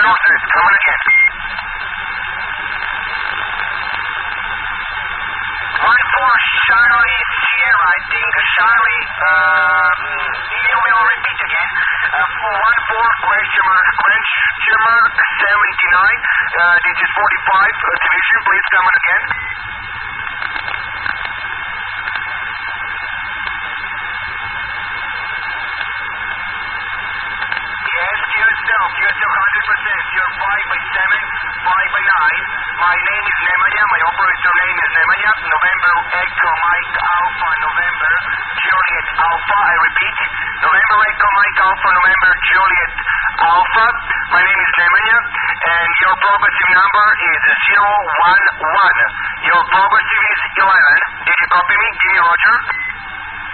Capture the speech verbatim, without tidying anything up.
sources. Come on again. One four Charlie Sierra, I think. Charlie, um, you will repeat again. Uh, one four question mark, question mark, seventy-nine. Uh, this is forty-five uh, division. Please come on again. Yes, yourself. Yourself one hundred percent. You're five by seven, five by nine. My name is Nemanja. My operator name is Nemanja. November Echo Mike Alpha November Juliet Alpha. I repeat. November Echo Mike Alpha November Juliet Alpha. My name is Nemanja. And your progressive number is zero one one. Your progressive is eleven. Did you copy me? Give me Roger.